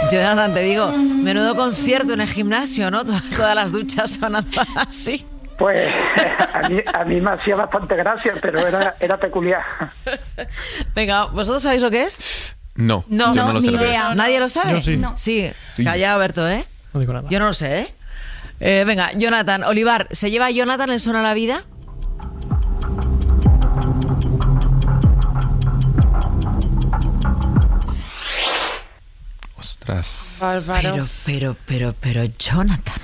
Jonathan, te digo, menudo concierto en el gimnasio, ¿no? Todas las duchas sonando así. Pues a mí me hacía bastante gracia, pero era peculiar. Venga, ¿vosotros sabéis lo que es? No, yo no lo sé. ¿Nadie lo sabe? Yo sí. No. Sí, callado, Berto, ¿eh? No digo nada. Yo no lo sé, ¿eh? Venga, Jonathan, Olivar, ¿se lleva Jonathan el Suena la Vida? Ostras. Bárbaro. Pero, Jonathan.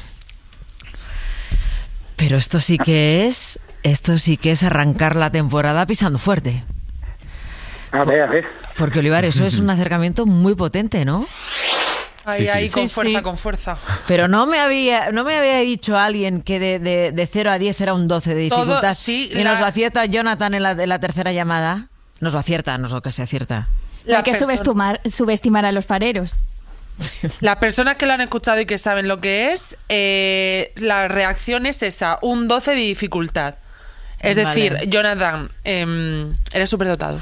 Pero esto sí que es arrancar la temporada pisando fuerte. A ver. Porque, Olivar, eso es un acercamiento muy potente, ¿no? Ahí, Sí. con fuerza. Pero no me había dicho alguien que de 0 a 10 era un 12 de dificultad. Todo, sí, y nos lo acierta Jonathan en la tercera llamada. Nos lo acierta, no es lo que se acierta. No hay que subestimar a los fareros. Las personas que lo han escuchado y que saben lo que es, la reacción es esa, un 12 de dificultad. Es decir, Jonathan, eres superdotado.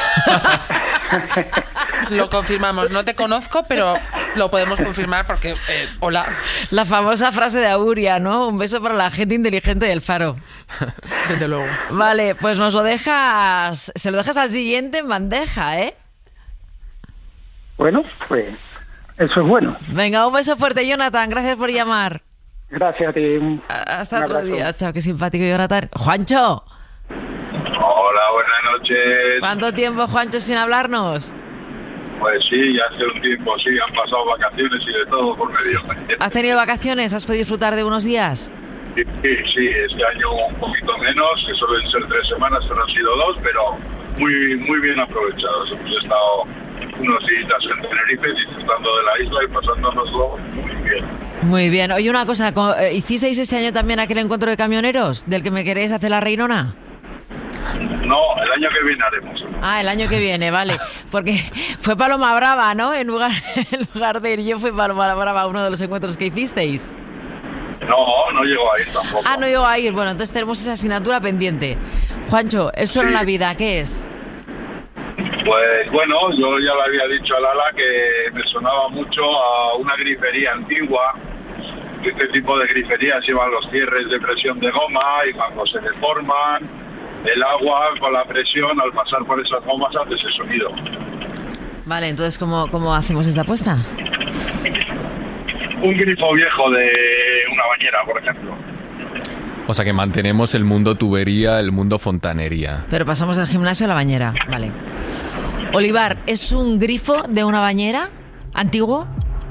Lo confirmamos. No te conozco, pero lo podemos confirmar porque, hola. La famosa frase de Auguria, ¿no? Un beso para la gente inteligente del Faro. Desde luego. Vale, pues se lo dejas al siguiente en bandeja, ¿eh? Bueno, pues eso es bueno. Venga, un beso fuerte, Jonathan. Gracias por llamar. Gracias a ti. Hasta otro día. Chao, qué simpático, Jonathan. ¡Juancho! Hola, buenas noches. ¿Cuánto tiempo, Juancho, sin hablarnos? Pues sí, ya hace un tiempo, sí, han pasado vacaciones y de todo por medio. ¿Has tenido vacaciones? ¿Has podido disfrutar de unos días? Sí, este año un poquito menos, que suelen ser 3 semanas, pero han sido 2, pero muy bien aprovechados. Hemos estado unos días en Tenerife disfrutando de la isla y pasándonoslo muy bien. Muy bien. Oye, una cosa, ¿hicisteis este año también aquel encuentro de camioneros del que me queréis hacer la reinona? No, el año que viene haremos. Ah, el año que viene, vale. Porque fue Paloma Brava, ¿no? En lugar de ir yo, fue Paloma Brava uno de los encuentros que hicisteis. No llegó a ir tampoco. Ah, no llegó a ir. Bueno, entonces tenemos esa asignatura pendiente. Juancho, ¿el Suena la Vida qué es? Pues bueno, yo ya le había dicho a Lala que me sonaba mucho a una grifería antigua. Este tipo de griferías llevan los cierres de presión de goma y cuando se deforman, el agua con la presión al pasar por esas gomas hace ese sonido. Vale, entonces ¿cómo hacemos esta apuesta? Un grifo viejo de una bañera, por ejemplo. O sea que mantenemos el mundo tubería, el mundo fontanería. Pero pasamos del gimnasio a la bañera, vale. Olivar, ¿es un grifo de una bañera antiguo?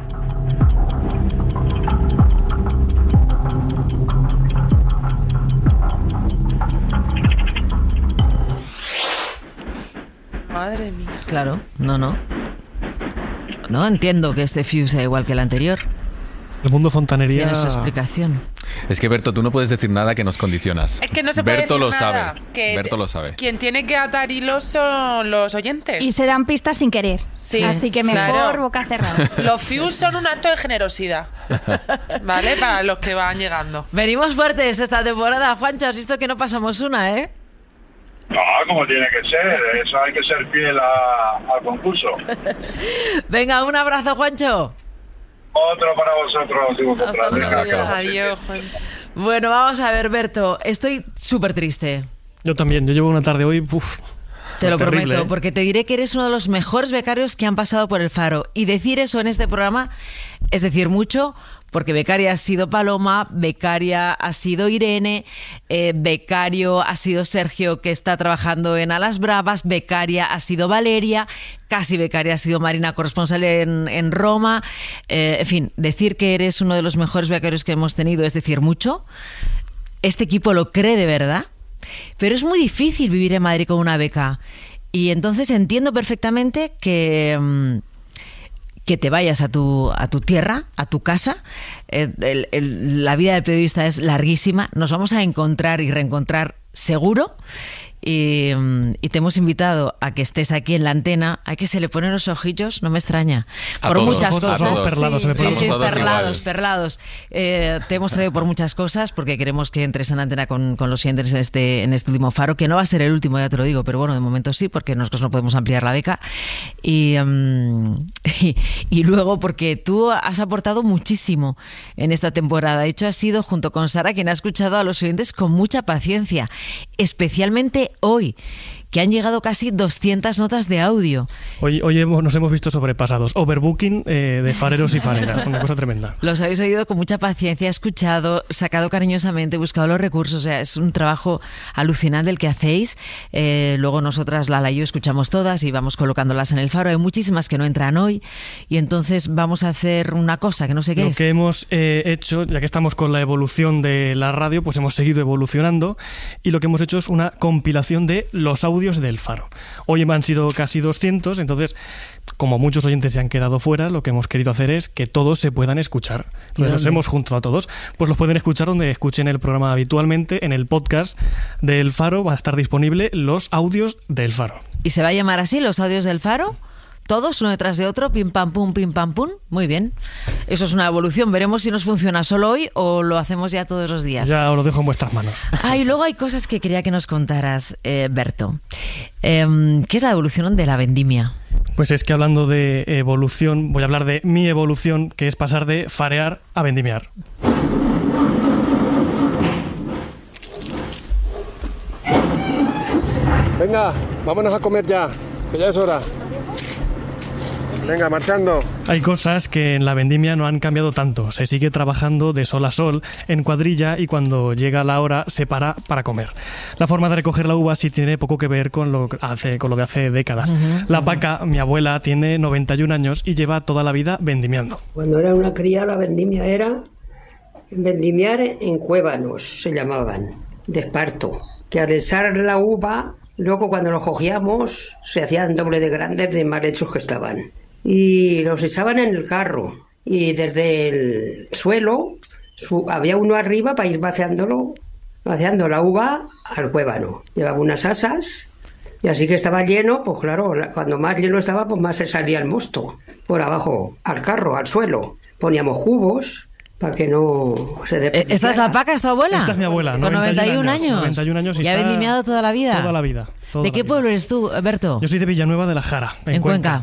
Madre mía. Claro, no. No entiendo que este fuse sea igual que el anterior. El mundo fontanería... Tiene su explicación. Es que, Berto, tú no puedes decir nada que nos condicionas. Es que no se puede Berto decir lo nada. sabe. Que Berto lo sabe. Quien tiene que atar hilos son los oyentes. Y se dan pistas sin querer. Sí, así que mejor claro. boca cerrada. Los fuse son un acto de generosidad, ¿vale? Para los que van llegando. Venimos fuertes esta temporada. Juancho, has visto que no pasamos una, ¿eh? No, como tiene que ser. Eso hay que ser fiel al concurso. Venga, un abrazo, Juancho. Otro para vosotros. Digo, Hasta luego. Adiós, Juancho. Bueno, vamos a ver, Berto. Estoy súper triste. Yo también. Yo llevo una tarde hoy... Te lo terrible, prometo, ¿eh? porque te diré que eres uno de los mejores becarios que han pasado por el Faro. Y decir eso en este programa es decir mucho, porque becaria ha sido Paloma, becaria ha sido Irene, becario ha sido Sergio, que está trabajando en Alas Bravas, becaria ha sido Valeria, casi becaria ha sido Marina, corresponsal en Roma. En fin, decir que eres uno de los mejores becarios que hemos tenido es decir mucho. Este equipo lo cree de verdad. Pero es muy difícil vivir en Madrid con una beca. Y entonces entiendo perfectamente que te vayas a tu tierra, a tu casa. La vida del periodista es larguísima. Nos vamos a encontrar y reencontrar seguro. Y te hemos invitado a que estés aquí en la antena. Hay que se le ponen los ojillos, no me extraña. Por todos, muchas cosas. Perlados, se le ponen. Sí, todos perlados. Te hemos traído por muchas cosas porque queremos que entres en la antena con los oyentes en este último Faro, que no va a ser el último, ya te lo digo, pero bueno, de momento sí, porque nosotros no podemos ampliar la beca. Y Y luego porque tú has aportado muchísimo en esta temporada. De hecho, has sido, junto con Sara, quien ha escuchado a los oyentes con mucha paciencia, especialmente hoy, que han llegado casi 200 notas de audio. Hoy nos hemos visto sobrepasados. Overbooking de fareros y fareras, una cosa tremenda. Los habéis oído con mucha paciencia, escuchado, sacado cariñosamente, buscado los recursos. O sea, es un trabajo alucinante el que hacéis. Luego nosotras, Lala y yo, escuchamos todas y vamos colocándolas en el Faro. Hay muchísimas que no entran hoy y entonces vamos a hacer una cosa que no sé qué es. Lo que hemos hecho, ya que estamos con la evolución de la radio, pues hemos seguido evolucionando y lo que hemos hecho es una compilación de los audios del Faro. Hoy han sido casi 200, entonces, como muchos oyentes se han quedado fuera, lo que hemos querido hacer es que todos se puedan escuchar. Entonces los hemos juntado a todos, pues los pueden escuchar donde escuchen el programa habitualmente. En el podcast del Faro va a estar disponible los audios del Faro. ¿Y se va a llamar así, los audios del Faro? Todos, uno detrás de otro, pim pam pum, pim pam pum. Muy bien. Eso es una evolución. Veremos si nos funciona solo hoy o lo hacemos ya todos los días. Ya os lo dejo en vuestras manos. Y luego hay cosas que quería que nos contaras, Berto. ¿Qué es la evolución de la vendimia? Pues es que hablando de evolución, voy a hablar de mi evolución, que es pasar de farear a vendimiar. Venga, vámonos a comer ya, que ya es hora. Venga, marchando. Hay cosas que en la vendimia no han cambiado tanto. Se sigue trabajando de sol a sol, en cuadrilla, y cuando llega la hora se para comer. La forma de recoger la uva sí tiene poco que ver con lo de hace décadas. La vaca, mi abuela, tiene 91 años y lleva toda la vida vendimiando. Cuando era una cría, la vendimia era vendimiar en cuévanos, se llamaban, de esparto. Que al echar la uva, luego cuando los cogíamos, se hacían doble de grandes de mal hechos que estaban. Y los echaban en el carro y desde el suelo había uno arriba para ir vaciando la uva al cuévano. Llevaba unas asas y así que estaba lleno, pues claro, cuando más lleno estaba, pues más se salía el mosto por abajo al carro, al suelo. Poníamos cubos para que no se desperdiciara. ¿Esta es la vaca, es tu abuela? Esta es mi abuela, con 91 años. 91 años y ha vendimiado toda la vida. Toda la vida. ¿De qué pueblo eres tú, Berto? Yo soy de Villanueva de la Jara, en Cuenca.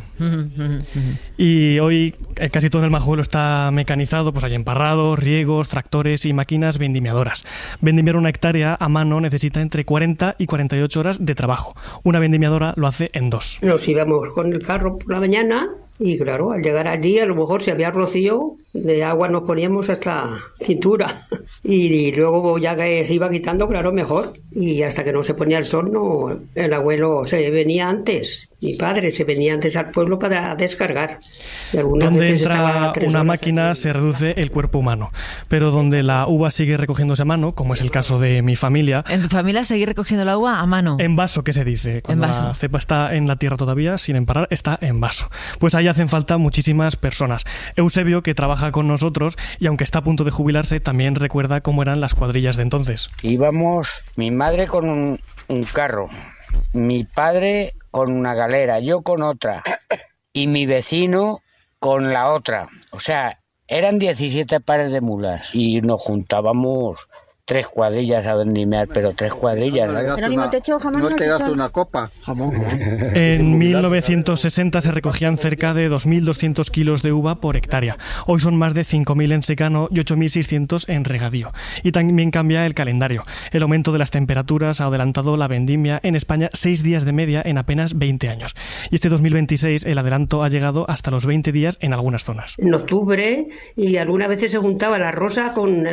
Y hoy casi todo el Majuelo está mecanizado, pues hay emparrados, riegos, tractores y máquinas vendimiadoras. Vendimiar una hectárea a mano necesita entre 40 y 48 horas de trabajo. Una vendimiadora lo hace en 2. Nos íbamos con el carro por la mañana y claro, al llegar allí a lo mejor si había rocío de agua nos poníamos hasta la cintura y luego ya que se iba quitando, claro, mejor. Y hasta que no se ponía el sol, no, el abuelo se venía antes. Mi padre se venía antes al pueblo para descargar. Donde entra una máquina se reduce el cuerpo humano, pero donde la uva sigue recogiéndose a mano, como es el caso de mi familia. ¿En tu familia seguir recogiendo la uva a mano? En vaso, que se dice. Cuando la cepa está en la tierra todavía, sin emparar, está en vaso. Pues ahí hacen falta muchísimas personas. Eusebio, que trabaja con nosotros y aunque está a punto de jubilarse, también recuerda cómo eran las cuadrillas de entonces. Íbamos mi madre con un carro, mi padre con una galera, yo con otra y mi vecino con la otra. O sea, eran 17 pares de mulas y nos juntábamos 3 cuadrillas a vendimiar, pero 3 cuadrillas. No te das una copa. Jamón. En 1960 se recogían cerca de 2.200 kilos de uva por hectárea. Hoy son más de 5.000 en secano y 8.600 en regadío. Y también cambia el calendario. El aumento de las temperaturas ha adelantado la vendimia en España 6 días de media en apenas 20 años. Y este 2026 el adelanto ha llegado hasta los 20 días en algunas zonas. En octubre, y algunas veces se juntaba la rosa con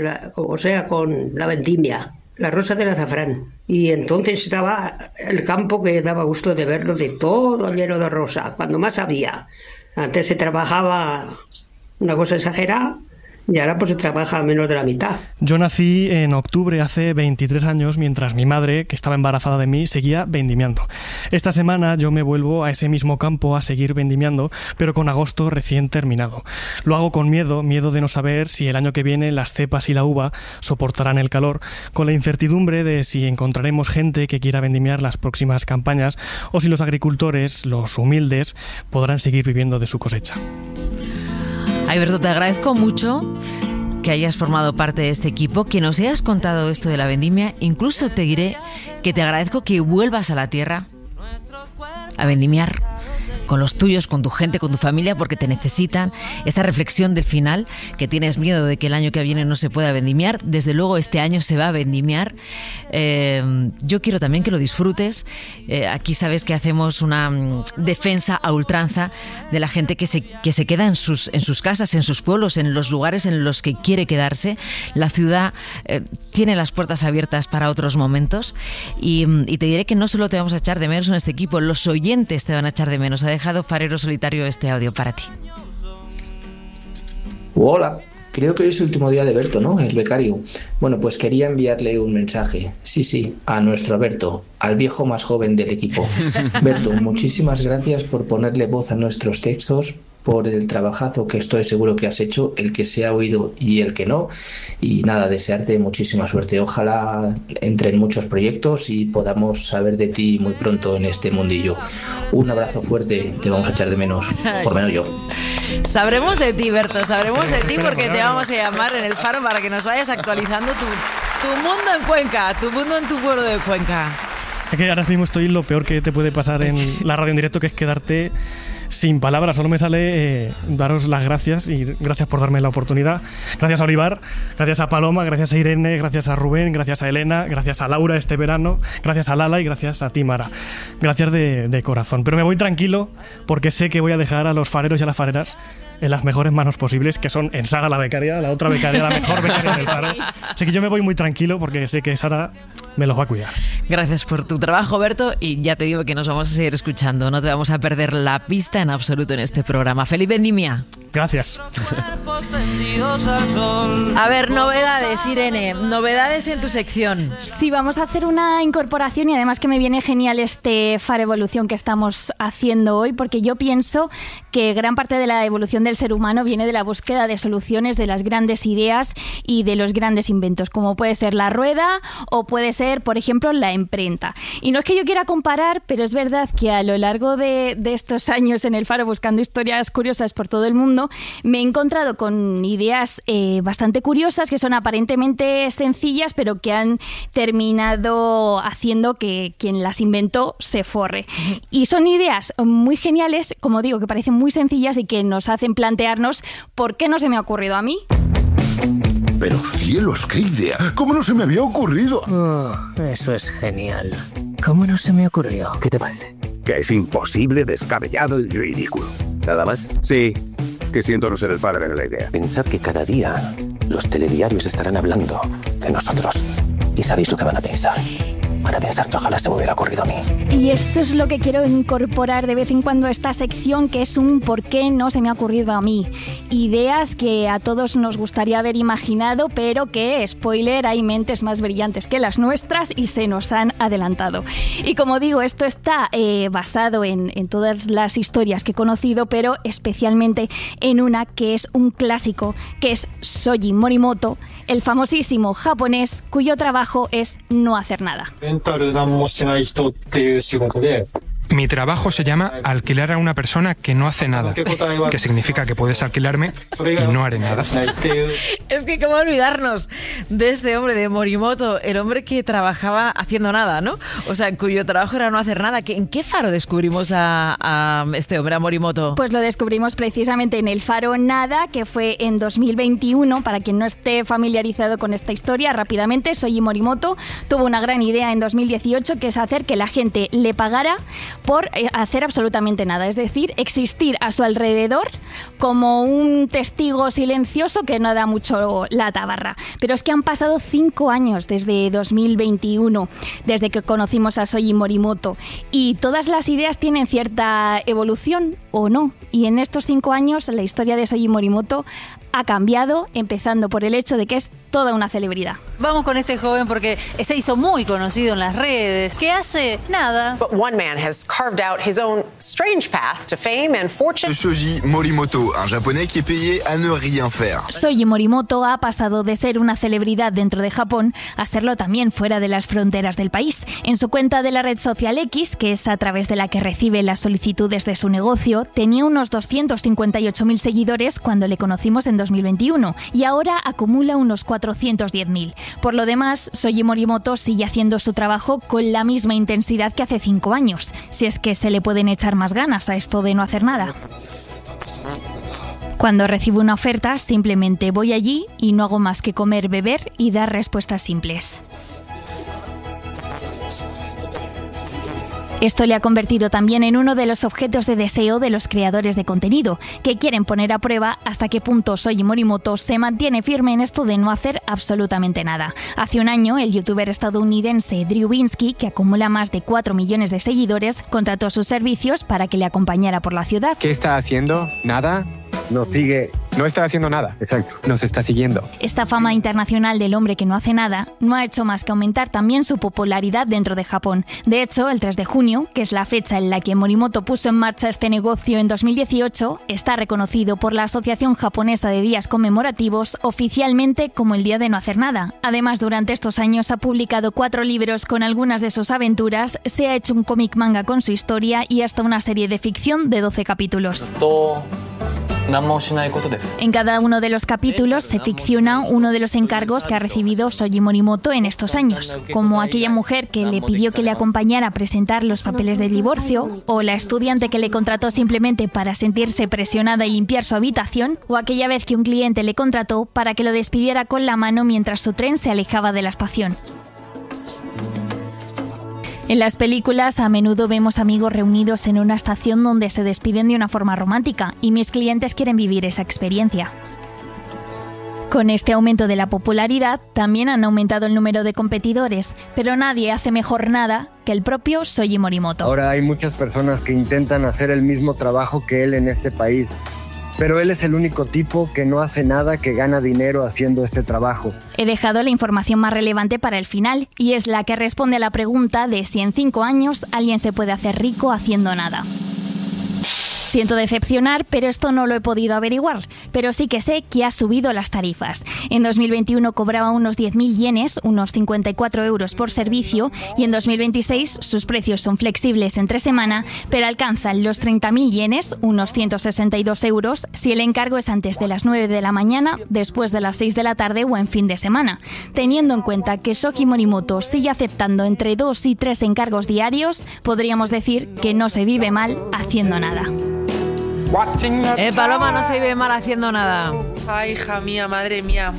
la vendimia, la rosa del azafrán. Y entonces estaba el campo que daba gusto de verlo, de todo lleno de rosa, cuando más había. Antes se trabajaba una cosa exagerada y ahora pues se trabaja menos de la mitad. Yo nací en octubre hace 23 años, mientras mi madre, que estaba embarazada de mí, seguía vendimiando. Esta semana yo me vuelvo a ese mismo campo a seguir vendimiando, pero con agosto recién terminado. Lo hago con miedo de no saber si el año que viene las cepas y la uva soportarán el calor, con la incertidumbre de si encontraremos gente que quiera vendimiar las próximas campañas o si los agricultores, los humildes, podrán seguir viviendo de su cosecha. Ay, Berto, te agradezco mucho que hayas formado parte de este equipo, que nos hayas contado esto de la vendimia. Incluso te diré que te agradezco que vuelvas a la tierra a vendimiar, los tuyos, con tu gente, con tu familia, porque te necesitan. Esta reflexión del final, que tienes miedo de que el año que viene no se pueda vendimiar, desde luego este año se va a vendimiar. Yo quiero también que lo disfrutes. Aquí sabes que hacemos una defensa a ultranza de la gente que se queda en sus casas, en sus pueblos, en los lugares en los que quiere quedarse. La ciudad tiene las puertas abiertas para otros momentos y te diré que no solo te vamos a echar de menos en este equipo, los oyentes te van a echar de menos. Ha dejado Farero Solitario este audio para ti. Hola, creo que hoy es el último día de Berto, ¿no? El becario. Bueno, pues quería enviarle un mensaje. Sí, a nuestro Berto, al viejo más joven del equipo. Berto, muchísimas gracias por ponerle voz a nuestros textos, por el trabajazo que estoy seguro que has hecho, el que se ha oído y el que no. Y nada, desearte muchísima suerte. Ojalá entren muchos proyectos y podamos saber de ti muy pronto en este mundillo. Un abrazo fuerte, te vamos a echar de menos, por menos yo. Sabremos de ti, Berto, sabremos de ti porque te vamos a llamar en el Faro para que nos vayas actualizando tu mundo en Cuenca, tu mundo en tu pueblo de Cuenca. Es que ahora mismo estoy lo peor que te puede pasar en la radio en directo, que es quedarte sin palabras. Solo me sale daros las gracias y gracias por darme la oportunidad. Gracias a Olivar, gracias a Paloma, gracias a Irene, gracias a Rubén, gracias a Elena, gracias a Laura este verano, gracias a Lala y gracias a ti, Mara. Gracias de corazón. Pero me voy tranquilo porque sé que voy a dejar a los fareros y a las fareras en las mejores manos posibles, que son en Sara la becaria, la otra becaria, la mejor becaria del Faro. Así que yo me voy muy tranquilo porque sé que Sara me los va a cuidar. Gracias por tu trabajo, Berto, y ya te digo que nos vamos a seguir escuchando. No te vamos a perder la pista en absoluto en este programa. ¡Feliz vendimia! Gracias. A ver, novedades, Irene, novedades en tu sección. Sí, vamos a hacer una incorporación y además que me viene genial este Faro Evolución que estamos haciendo hoy, porque yo pienso que gran parte de la evolución del ser humano viene de la búsqueda de soluciones, de las grandes ideas y de los grandes inventos, como puede ser la rueda o puede ser, por ejemplo, la imprenta. Y no es que yo quiera comparar, pero es verdad que a lo largo de estos años en el Faro buscando historias curiosas por todo el mundo, me he encontrado con ideas bastante curiosas que son aparentemente sencillas, pero que han terminado haciendo que quien las inventó se forre. Y son ideas muy geniales, como digo, que parecen muy sencillas y que nos hacen plantearnos ¿por qué no se me ha ocurrido a mí? Pero cielos, qué idea. ¿Cómo no se me había ocurrido? Oh, eso es genial. ¿Cómo no se me ocurrió? ¿Qué te parece? Que es imposible, descabellado y ridículo. ¿Nada más? Sí, que siento no ser el padre de la idea. Pensad que cada día los telediarios estarán hablando de nosotros. ¿Y sabéis lo que van a pensar? Van a pensar que ojalá se me hubiera ocurrido a mí. Y esto es lo que quiero incorporar de vez en cuando a esta sección, que es un ¿por qué no se me ha ocurrido a mí? Ideas que a todos nos gustaría haber imaginado, pero que, spoiler, hay mentes más brillantes que las nuestras y se nos han adelantado. Y como digo, esto está basado en todas las historias que he conocido, pero especialmente en una que es un clásico, que es Shoji Morimoto, el famosísimo japonés cuyo trabajo es no hacer nada. Mi trabajo se llama alquilar a una persona que no hace nada, que significa que puedes alquilarme y no haré nada. Es que cómo olvidarnos de este hombre, de Morimoto, el hombre que trabajaba haciendo nada, ¿no? O sea, cuyo trabajo era no hacer nada. ¿En qué Faro descubrimos a este hombre, a Morimoto? Pues lo descubrimos precisamente en el Faro Nada, que fue en 2021. Para quien no esté familiarizado con esta historia, rápidamente, Shoji Morimoto tuvo una gran idea en 2018, que es hacer que la gente le pagara por hacer absolutamente nada, es decir, existir a su alrededor como un testigo silencioso que no da mucho la tabarra. Pero es que han pasado 5 años desde 2021, desde que conocimos a Shoji Morimoto, y todas las ideas tienen cierta evolución o no, y en estos 5 años la historia de Shoji Morimoto ha cambiado, empezando por el hecho de que es toda una celebridad. Vamos con este joven porque se hizo muy conocido en las redes. ¿Qué hace? Nada. But one man has carved out his own strange path to fame and fortune. Shoji Morimoto, un japonés que est payé à ne rien faire. Shoji Morimoto ha pasado de ser una celebridad dentro de Japón a serlo también fuera de las fronteras del país. En su cuenta de la red social X, que es a través de la que recibe las solicitudes de su negocio, tenía unos 258.000 seguidores cuando le conocimos en 2021 y ahora acumula unos 410.000. Por lo demás, Shoji Morimoto sigue haciendo su trabajo con la misma intensidad que hace 5 años, si es que se le pueden echar más ganas a esto de no hacer nada. Cuando recibo una oferta, simplemente voy allí y no hago más que comer, beber y dar respuestas simples. Esto le ha convertido también en uno de los objetos de deseo de los creadores de contenido, que quieren poner a prueba hasta qué punto Shoji Morimoto se mantiene firme en esto de no hacer absolutamente nada. Hace un año, el youtuber estadounidense Drew Binsky, que acumula más de 4 millones de seguidores, contrató sus servicios para que le acompañara por la ciudad. ¿Qué está haciendo? ¿Nada? Nos sigue. No está haciendo nada. Exacto. Nos está siguiendo. Esta fama internacional del hombre que no hace nada no ha hecho más que aumentar también su popularidad dentro de Japón. De hecho, el 3 de junio, que es la fecha en la que Morimoto puso en marcha este negocio en 2018, está reconocido por la Asociación Japonesa de Días Conmemorativos oficialmente como el Día de No Hacer Nada. Además, durante estos años ha publicado 4 libros con algunas de sus aventuras, se ha hecho un cómic manga con su historia y hasta una serie de ficción de 12 capítulos. En cada uno de los capítulos se ficciona uno de los encargos que ha recibido Shoji Morimoto en estos años, como aquella mujer que le pidió que le acompañara a presentar los papeles del divorcio, o la estudiante que le contrató simplemente para sentirse presionada y limpiar su habitación, o aquella vez que un cliente le contrató para que lo despidiera con la mano mientras su tren se alejaba de la estación. En las películas a menudo vemos amigos reunidos en una estación donde se despiden de una forma romántica y mis clientes quieren vivir esa experiencia. Con este aumento de la popularidad también han aumentado el número de competidores, pero nadie hace mejor nada que el propio Shoji Morimoto. Ahora hay muchas personas que intentan hacer el mismo trabajo que él en este país. Pero él es el único tipo que no hace nada, que gana dinero haciendo este trabajo. He dejado la información más relevante para el final, y es la que responde a la pregunta de si en 5 años alguien se puede hacer rico haciendo nada. Siento decepcionar, pero esto no lo he podido averiguar, pero sí que sé que ha subido las tarifas. En 2021 cobraba unos 10.000 yenes, unos 54 euros por servicio, y en 2026 sus precios son flexibles entre semana, pero alcanzan los 30.000 yenes, unos 162 euros, si el encargo es antes de las 9 de la mañana, después de las 6 de la tarde o en fin de semana. Teniendo en cuenta que Shoji Morimoto sigue aceptando entre 2 y 3 encargos diarios, podríamos decir que no se vive mal haciendo nada. Paloma, no se vive mal haciendo nada. Ay, hija mía, madre mía.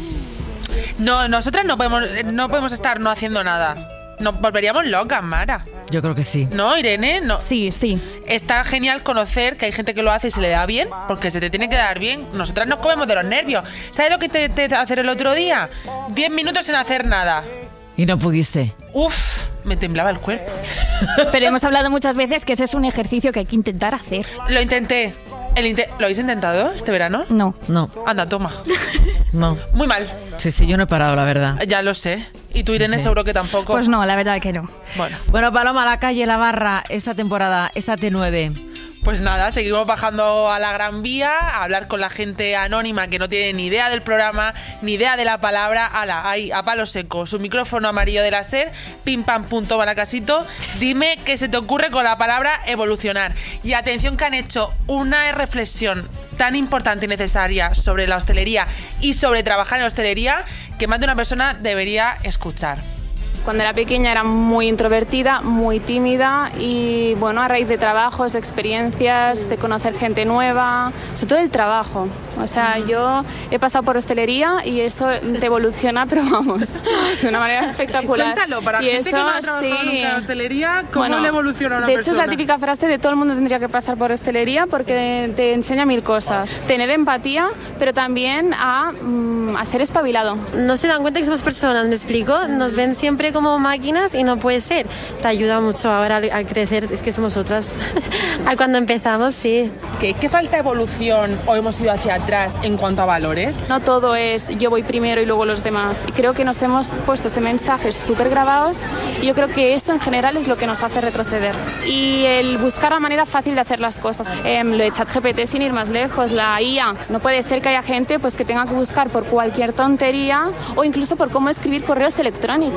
No, nosotras no podemos estar no haciendo nada. Nos volveríamos locas, Mara. Yo creo que sí. ¿No, Irene? No. Sí, sí. Está genial conocer que hay gente que lo hace y se le da bien, porque se te tiene que dar bien. Nosotras nos comemos de los nervios. ¿Sabes lo que te hacer el otro día? 10 minutos sin hacer nada. ¿Y no pudiste? Uf, me temblaba el cuerpo. Pero hemos hablado muchas veces que ese es un ejercicio que hay que intentar hacer. Lo intenté. ¿Lo habéis intentado este verano? No. Anda, toma. No. Muy mal. Sí, yo no he parado, la verdad. Ya lo sé. ¿Y tú, Irene, seguro que tampoco? Pues no, la verdad que no. Bueno, Paloma, la calle, la barra, esta temporada, esta T9. Pues nada, seguimos bajando a la Gran Vía a hablar con la gente anónima que no tiene ni idea del programa, ni idea de la palabra. Ala, ahí, a palo seco, su micrófono amarillo de la SER, pim pam punto Maracasito. Dime qué se te ocurre con la palabra evolucionar. Y atención que han hecho una reflexión tan importante y necesaria sobre la hostelería y sobre trabajar en hostelería que más de una persona debería escuchar. Cuando era pequeña era muy introvertida, muy tímida y bueno, a raíz de trabajos, de experiencias, de conocer gente nueva, sobre todo el trabajo. O sea, yo he pasado por hostelería y eso te evoluciona, pero vamos, de una manera espectacular. Cuéntalo, para y gente eso, que no ha trabajado nunca en hostelería, ¿cómo le evoluciona a una persona? De hecho, es la típica frase de todo el mundo tendría que pasar por hostelería porque te enseña 1000 cosas. Tener empatía, pero también a ser espabilado. No se dan cuenta que somos personas, ¿me explico? Nos ven siempre como máquinas y no puede ser. Te ayuda mucho ahora a crecer, es que somos otras. A cuando empezamos, sí. ¿Qué falta evolución o hemos ido hacia atrás en cuanto a valores? No todo es yo voy primero y luego los demás. Y creo que nos hemos puesto ese mensaje súper grabados y yo creo que eso en general es lo que nos hace retroceder. Y el buscar la manera fácil de hacer las cosas. Lo de ChatGPT sin ir más lejos, la IA. No puede ser que haya gente pues que tenga que buscar por cualquier tontería o incluso por cómo escribir correos electrónicos.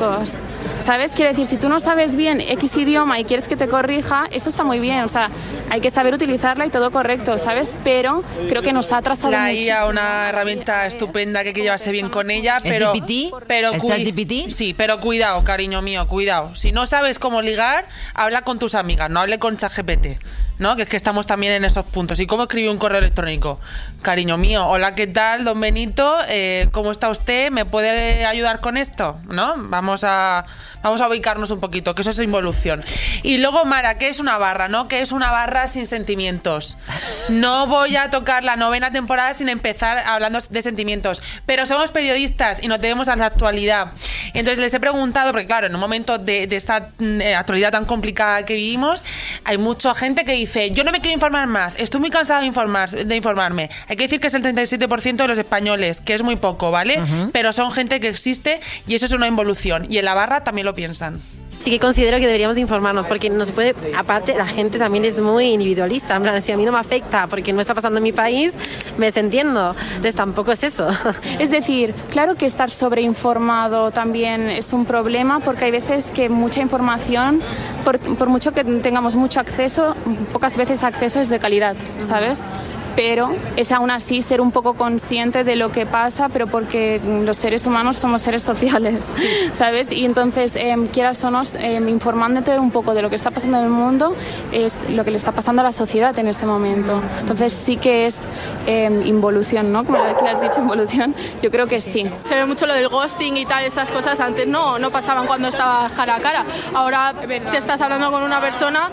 ¿sabes? Quiero decir, si tú no sabes bien X idioma y quieres que te corrija, eso está muy bien, o sea, hay que saber utilizarla y todo correcto, ¿sabes? Pero creo que nos ha atrasado la muchísimo. IA, una herramienta estupenda que hay que llevarse bien con ella, pero... ¿El ChatGPT? Sí, pero cuidado, cariño mío, cuidado. Si no sabes cómo ligar, habla con tus amigas, no hable con ChatGPT, ¿no? Que es que estamos también en esos puntos. ¿Y cómo escribir un correo electrónico? Cariño mío, hola, ¿qué tal, don Benito? ¿Cómo está usted? ¿Me puede ayudar con esto? ¿No? Vamos a ubicarnos un poquito, que eso es involución. Y luego, Mara, ¿qué es una barra, no? ¿Qué es una barra sin sentimientos? No voy a tocar la 9ª temporada sin empezar hablando de sentimientos, pero somos periodistas y nos debemos a la actualidad. Entonces les he preguntado, porque claro, en un momento de esta actualidad tan complicada que vivimos, hay mucha gente que dice, yo no me quiero informar más, estoy muy cansada de informarme. Hay que decir que es el 37% de los españoles, que es muy poco, ¿vale? Pero son gente que existe y eso es una involución. Y en la barra también lo piensan. Sí que considero que deberíamos informarnos, porque no se puede, aparte la gente también es muy individualista, en plan, si a mí no me afecta porque no está pasando en mi país, me desentiendo, entonces tampoco es eso. Es decir, claro que estar sobreinformado también es un problema, porque hay veces que mucha información, por mucho que tengamos mucho acceso, pocas veces acceso es de calidad, ¿sabes? Pero es aún así ser un poco consciente de lo que pasa, pero porque los seres humanos somos seres sociales, ¿sabes? Y entonces, quieras o no, informándote un poco de lo que está pasando en el mundo, es lo que le está pasando a la sociedad en ese momento. Entonces sí que es involución, ¿no? Como lo que has dicho, involución, yo creo que sí. Se ve mucho lo del ghosting y tal, esas cosas antes no pasaban cuando estaba cara a cara. Ahora te estás hablando con una persona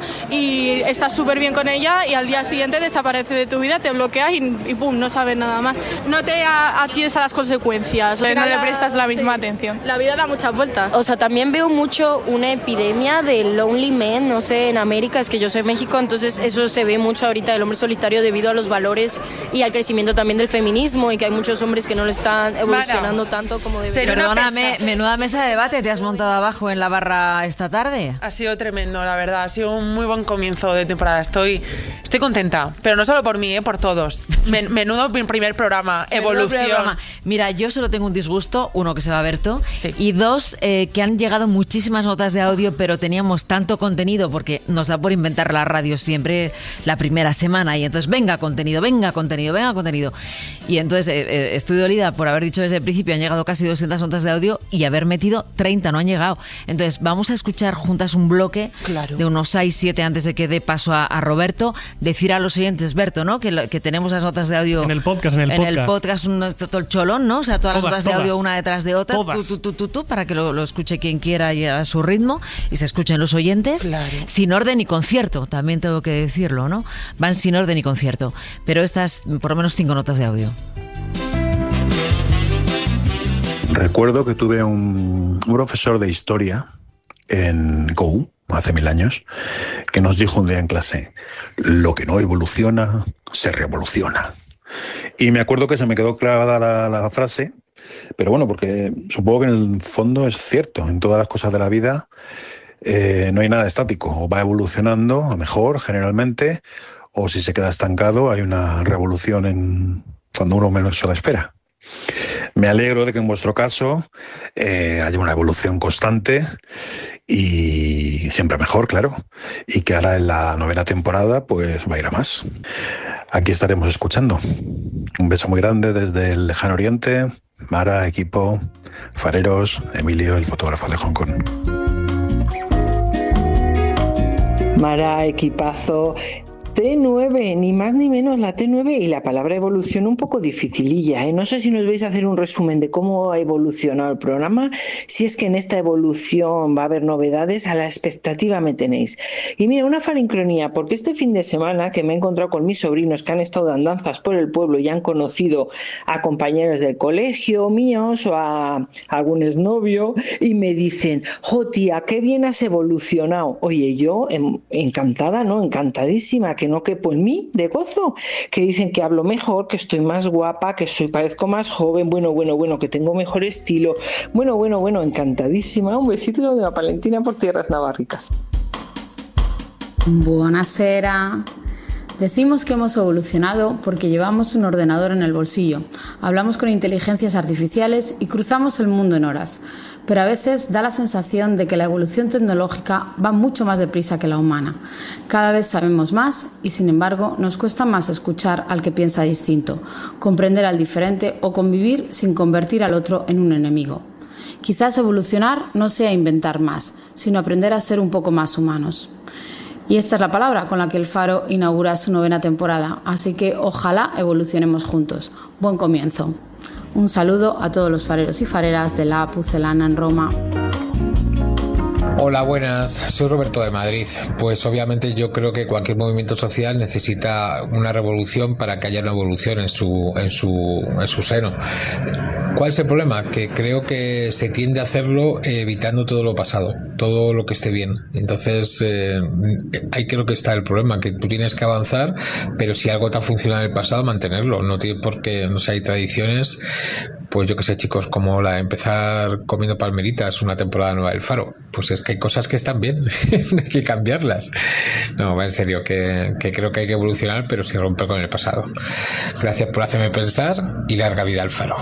y estás súper bien con ella y al día siguiente desaparece de tu vida, te bloqueas y pum, no sabes nada más. No te atienes a las consecuencias, no le prestas la misma atención. La vida da muchas vueltas. O sea, también veo mucho una epidemia de lonely men, no sé, en América, es que yo soy México, entonces eso se ve mucho ahorita del hombre solitario debido a los valores y al crecimiento también del feminismo y que hay muchos hombres que no lo están evolucionando tanto como deberían. Perdóname, menuda mesa de debate te has montado abajo en la barra esta tarde. Ha sido tremendo, la verdad, ha sido un muy buen comienzo de temporada, estoy contenta, pero no solo por mí, por todos. Menudo primer programa, evolución. Mira, yo solo tengo un disgusto, uno que se va a Berto, y dos, que han llegado muchísimas notas de audio, pero teníamos tanto contenido, porque nos da por inventar la radio siempre la primera semana, y entonces venga contenido. Y entonces estoy dolida por haber dicho desde el principio, han llegado casi 200 notas de audio y haber metido 30, no han llegado. Entonces vamos a escuchar juntas un bloque de unos 6-7 antes de que dé paso a Roberto, decir a los oyentes, Berto, ¿no? Que tenemos las notas de audio en el podcast, todo el cholón, ¿no? O sea, todas las notas de audio una detrás de otra, tú, para que lo escuche quien quiera y a su ritmo y se escuchen los oyentes, sin orden y concierto, también tengo que decirlo, ¿no? Van sin orden y concierto, pero estas por lo menos 5 notas de audio. Recuerdo que tuve un profesor de historia en COU, hace 1000 años, que nos dijo un día en clase, lo que no evoluciona, se revoluciona. Y me acuerdo que se me quedó clavada la frase, pero bueno, porque supongo que en el fondo es cierto, en todas las cosas de la vida no hay nada estático, o va evolucionando a mejor generalmente, o si se queda estancado hay una revolución cuando uno menos se la espera. Me alegro de que en vuestro caso haya una evolución constante y siempre mejor, claro, y que ahora en la 9ª temporada pues va a ir a más. Aquí estaremos escuchando. Un beso muy grande desde el lejano oriente. Mara, equipo, fareros, Emilio, el fotógrafo de Hong Kong. Mara, equipazo. T9, ni más ni menos la T9 y la palabra evolución un poco dificililla, ¿eh? No sé si nos vais a hacer un resumen de cómo ha evolucionado el programa, si es que en esta evolución va a haber novedades, a la expectativa me tenéis. Y mira, una falincronía, porque este fin de semana que me he encontrado con mis sobrinos que han estado de andanzas por el pueblo y han conocido a compañeros del colegio míos o a algún exnovio y me dicen, jo tía, qué bien has evolucionado. Oye, yo encantada, ¿no? Encantadísima, que no quepo en mí de gozo, que dicen que hablo mejor, que estoy más guapa, que parezco más joven, bueno, que tengo mejor estilo, bueno, encantadísima. Un besito de la Valentina por tierras navarricas. Buonasera, Decimos que hemos evolucionado porque llevamos un ordenador en el bolsillo, hablamos con inteligencias artificiales y cruzamos el mundo en horas. Pero a veces da la sensación de que la evolución tecnológica va mucho más deprisa que la humana. Cada vez sabemos más y, sin embargo, nos cuesta más escuchar al que piensa distinto, comprender al diferente o convivir sin convertir al otro en un enemigo. Quizás evolucionar no sea inventar más, sino aprender a ser un poco más humanos. Y esta es la palabra con la que El Faro inaugura su 9ª temporada, así que ojalá evolucionemos juntos. Buen comienzo. Un saludo a todos los fareros y fareras de la Pucelana en Roma. Hola, buenas. Soy Roberto de Madrid. Pues obviamente yo creo que cualquier movimiento social necesita una revolución para que haya una evolución en su seno. ¿Cuál es el problema? Que creo que se tiende a hacerlo evitando todo lo pasado, todo lo que esté bien. Entonces, ahí creo que está el problema, que tú tienes que avanzar, pero si algo te ha funcionado en el pasado, mantenerlo. No tiene por qué, no sé, hay tradiciones, pues yo qué sé, chicos, como la de empezar comiendo palmeritas una temporada nueva del Faro. Pues es que hay cosas que están bien, hay que cambiarlas. No, en serio, que creo que hay que evolucionar, pero sin romper con el pasado. Gracias por hacerme pensar y larga vida al Faro.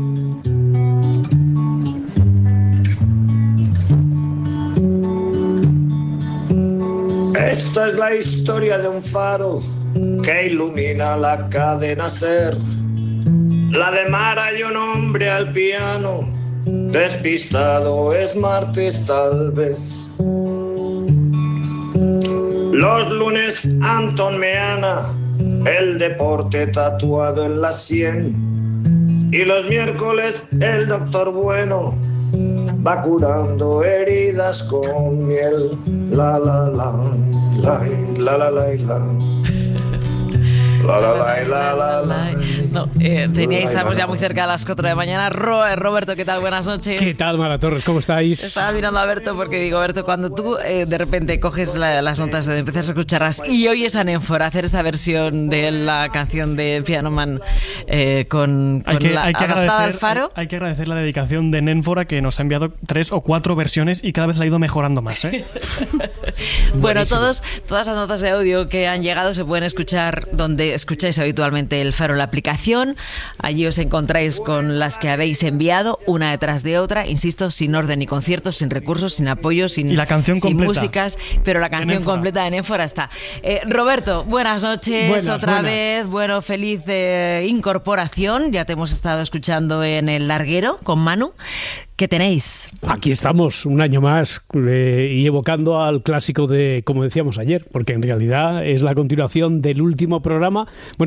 Esta es la historia de un faro que ilumina la cadena SER. La de Mara y un hombre al piano, despistado es martes tal vez. Los lunes Anton Meana, el deporte tatuado en la sien. Y los miércoles el doctor Bueno va curando heridas con miel. La la la, la la la la la. La, la, la, la, la, la. No, estamos ya muy cerca de las 4 de la mañana. Roberto, ¿qué tal? Buenas noches. ¿Qué tal, Mara Torres? ¿Cómo estáis? Estaba mirando a Berto porque digo, Berto, cuando tú de repente coges las notas de empiezas a escucharlas y oyes a Nénfora hacer esta versión de la canción de Piano Man con la adaptada al Faro. Hay que agradecer la dedicación de Nénfora, que nos ha enviado 3 o 4 versiones y cada vez la ha ido mejorando más, ¿eh? Bueno, todas las notas de audio que han llegado se pueden escuchar donde escucháis habitualmente El Faro, la aplicación. Allí os encontráis con las que habéis enviado, una detrás de otra, insisto, sin orden ni conciertos, sin recursos, sin apoyo, sin músicas, pero la canción completa de Nénfora está. Roberto, buenas noches, otra vez. Bueno, feliz incorporación. Ya te hemos estado escuchando en El Larguero con Manu. ¿Qué tenéis? Aquí estamos, un año más, y evocando al clásico de, como decíamos ayer, porque en realidad es la continuación del último programa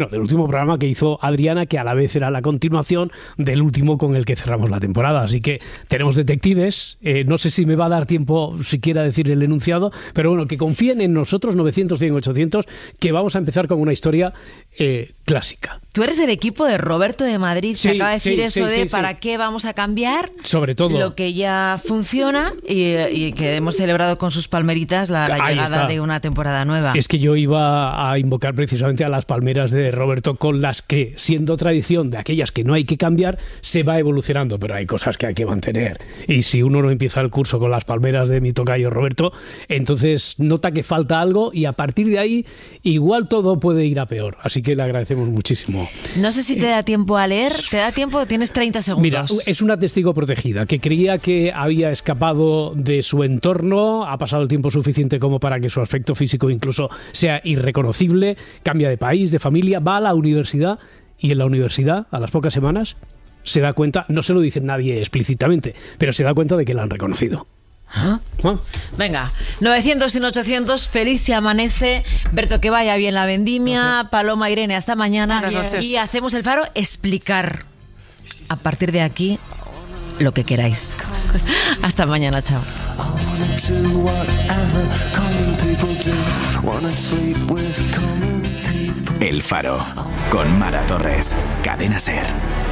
que hizo Adriana, que a la vez era la continuación del último con el que cerramos la temporada. Así que tenemos detectives, no sé si me va a dar tiempo siquiera decir el enunciado, pero bueno, que confíen en nosotros, 900, 100, 800, que vamos a empezar con una historia clásica. Tú eres el equipo de Roberto de Madrid, que acaba de decir eso de ¿para qué vamos a cambiar? Sobre todo lo que ya funciona y que hemos celebrado con sus palmeritas la llegada de una temporada nueva. Es que yo iba a invocar precisamente a las palmeras de Roberto, con las que, siendo tradición de aquellas que no hay que cambiar, se va evolucionando, pero hay cosas que hay que mantener. Y si uno no empieza el curso con las palmeras de mi tocayo Roberto, entonces nota que falta algo y a partir de ahí igual todo puede ir a peor. Así que le agradecemos muchísimo. No sé si te da tiempo a leer. ¿Te da tiempo? Tienes 30 segundos. Mira, es una testigo protegida que creía que había escapado de su entorno, ha pasado el tiempo suficiente como para que su aspecto físico incluso sea irreconocible, cambia de país, de familia, va a la universidad y en la universidad, a las pocas semanas, se da cuenta, no se lo dice nadie explícitamente, pero se da cuenta de que la han reconocido. Venga, 900 y 800, feliz se amanece. Berto, que vaya bien la vendimia. Gracias. Paloma, Irene, hasta mañana. Y hacemos El Faro explicar a partir de aquí lo que queráis. Hasta mañana, chao. El Faro, con Mara Torres, Cadena SER.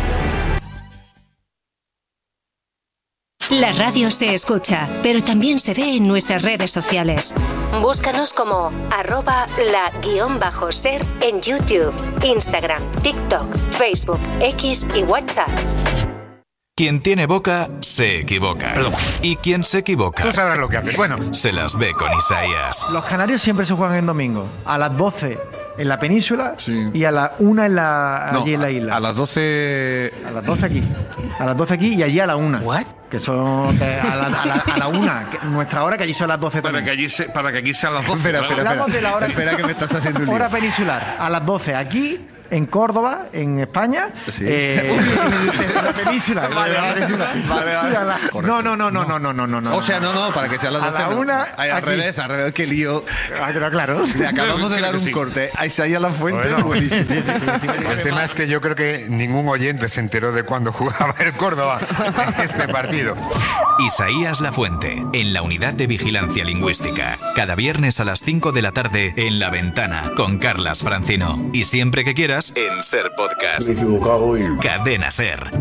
La radio se escucha, pero también se ve en nuestras redes sociales. Búscanos como @la_ser en YouTube, Instagram, TikTok, Facebook, X y WhatsApp. Quien tiene boca, se equivoca. Perdón. Y quien se equivoca... Tú sabrás lo que haces. Bueno. Se las ve con Isaías. Los canarios siempre se juegan en domingo, a las 12. en la península y a la 1 allí en la isla. A las 12... A las 12 aquí. A las 12 aquí y allí a la 1. ¿What? Que son a la 1, nuestra hora, que allí son las 12 para que aquí sean las 12. Hablamos de la hora. Espera que me estás haciendo un lío. Hora peninsular, a las 12 aquí, en Córdoba, en España. Sí. En la península. Vale. No. O sea, no, para que sean las 12. A la 1. Al revés, qué lío. Claro. Le acabamos de dar un corte a Isaías Lafuente. Bueno, sí. El tema es que yo creo que ningún oyente se enteró de cuándo jugaba el Córdoba este partido. Isaías Lafuente, en la Unidad de Vigilancia Lingüística. Cada viernes a las 5 de la tarde en La Ventana, con Carlas Francino. Y siempre que quieras, en Ser Podcast. Me he equivocado y... Cadena Ser.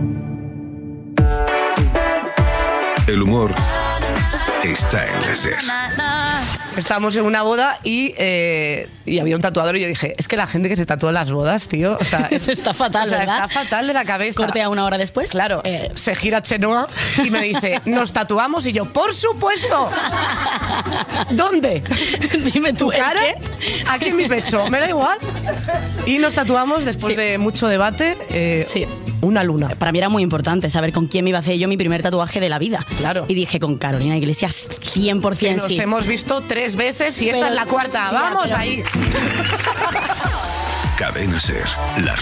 El humor está en la Ser. Estábamos en una boda y había un tatuador y yo dije, es que la gente que se tatúa en las bodas, tío, o sea, eso está fatal, ¿verdad? Está fatal de la cabeza. Cortea una hora después. Claro, se gira Chenoa y me dice, ¿nos tatuamos? Y yo, ¡por supuesto! ¿Dónde? Dime ¿Tu cara? Aquí en mi pecho, me da igual. Y nos tatuamos después de mucho debate. Una luna. Para mí era muy importante saber con quién me iba a hacer yo mi primer tatuaje de la vida. Claro. Y dije, con Carolina Iglesias, 100% que nos sí. hemos visto 3 veces y esta es la cuarta. ¡Vamos ahí! Cadena Ser, la